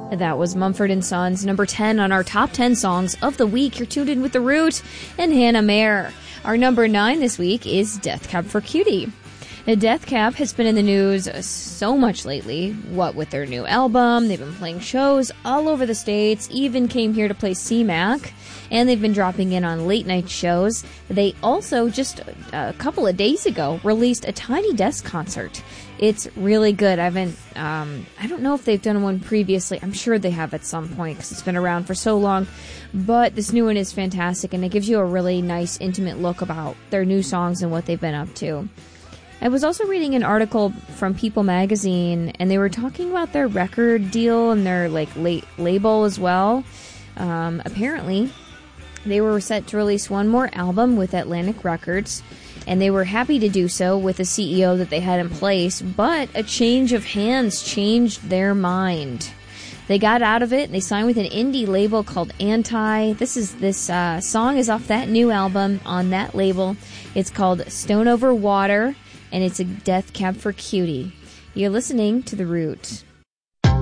That was Mumford & Sons, number 10 on our top 10 songs of the week. You're tuned in with The Root and Hannah Mayer. Our number 9 this week is Death Cab for Cutie. Death Cab has been in the news so much lately. What with their new album, they've been playing shows all over the States, even came here to play CMAC, and they've been dropping in on late night shows. They also, just a couple of days ago, released a Tiny Desk concert. It's really good. I don't know if they've done one previously. I'm sure they have at some point because it's been around for so long. But this new one is fantastic, and it gives you a really nice, intimate look about their new songs and what they've been up to. I was also reading an article from People magazine, and they were talking about their record deal and their label as well. Apparently, they were set to release one more album with Atlantic Records, and they were happy to do so with the CEO that they had in place, but a change of hands changed their mind. They got out of it, and they signed with an indie label called Anti. This song is off that new album on that label. It's called Stone Over Water, and it's a Death Cab for Cutie. You're listening to The Root.